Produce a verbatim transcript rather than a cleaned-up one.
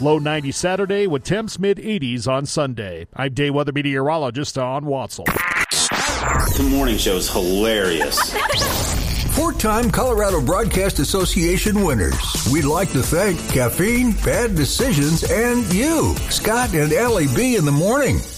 Low ninety Saturday with temps mid-eighties on Sunday. I'm day weather meteorologist Don Watzel. The morning show's hilarious. Four-time Colorado Broadcast Association winners. We'd like to thank Caffeine, Bad Decisions, and you, Scott and Allie B. in the morning.